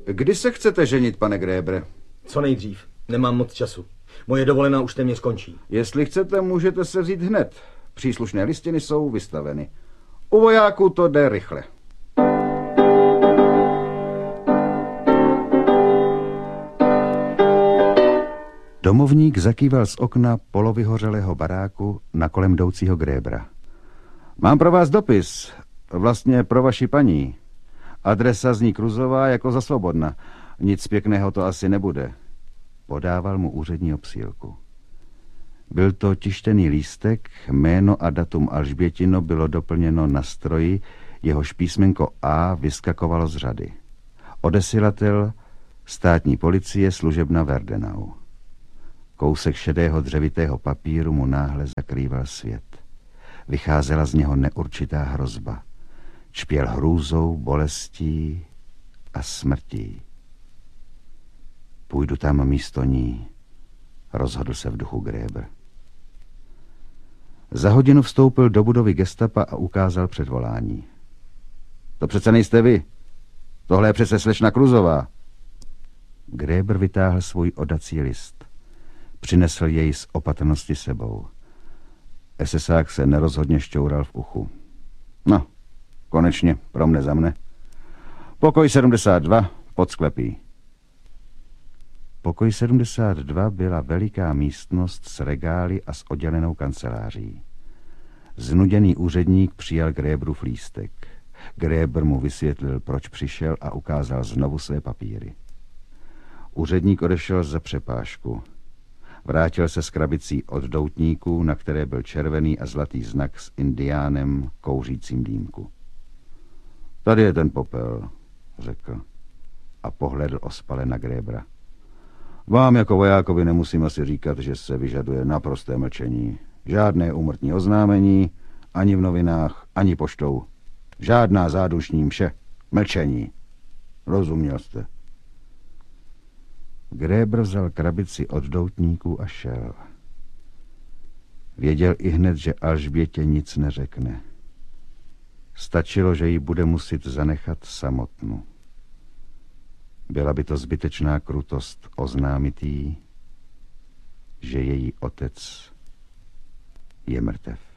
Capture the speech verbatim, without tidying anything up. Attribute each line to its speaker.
Speaker 1: Kdy se chcete ženit, pane Grébre?
Speaker 2: Co nejdřív. Nemám moc času. Moje dovolená už téměř končí.
Speaker 1: Jestli chcete, můžete se vzít hned. Příslušné listiny jsou vystaveny. U vojáků to jde rychle. Domovník zakýval z okna polovyhořelého baráku na kolem jdoucího Grébra. Mám pro vás dopis, vlastně pro vaši paní. Adresa zní Kruzová jako za Svobodna. Nic pěkného to asi nebude. Podával mu úřední obsílku. Byl to tištěný lístek, jméno a datum Alžbětino bylo doplněno na stroji, jehož písmenko A vyskakovalo z řady. Odesilatel státní policie služebna Verdenau. Kousek šedého dřevitého papíru mu náhle zakrýval svět. Vycházela z něho neurčitá hrozba. Čpěl hrůzou, bolestí a smrtí. Půjdu tam místo ní, rozhodl se v duchu Gréber. Za hodinu vstoupil do budovy gestapa a ukázal předvolání. To přece nejste vy. Tohle je přece slečna Kruzová. Gréber vytáhl svůj odací list. Přinesl jej z opatrnosti sebou. esesák se nerozhodně šťoural v uchu. No, konečně, pro mne za mne. Pokoj sedmdesát dva, pod sklepí. Pokoj sedmdesát dva byla veliká místnost s regály a s oddělenou kanceláří. Znuděný úředník přijal Grébrův lístek. Gréber mu vysvětlil, proč přišel a ukázal znovu své papíry. Úředník odešel za přepážku. Vrátil se s krabicí od doutníků, na které byl červený a zlatý znak s indiánem kouřícím dýmku. Tady je ten popel, řekl a pohledl ospale na Grébra. Vám jako vojákovi nemusím asi říkat, že se vyžaduje naprosté mlčení. Žádné úmrtní oznámení, ani v novinách, ani poštou. Žádná zádušní mše. Mlčení. Rozuměl jste? Gréber vzal krabici od doutníků a šel. Věděl ihned, že Alžbětě nic neřekne. Stačilo, že ji bude muset zanechat samotnou. Byla by to zbytečná krutost oznámit jí, že její otec je mrtev.